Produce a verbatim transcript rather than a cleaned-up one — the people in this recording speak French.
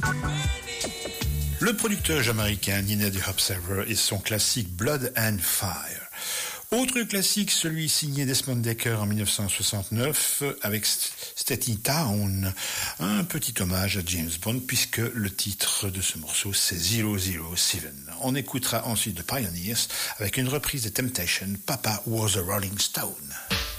Le producteur jamaïcain Nina du Observer et son classique Blood and Fire. Autre classique, celui signé Desmond Dekker en dix-neuf cent soixante-neuf avec Staten Town, un petit hommage à James Bond puisque le titre de ce morceau c'est zéro zéro sept. On écoutera ensuite The Pioneers avec une reprise de Temptation, Papa Was a Rolling Stone.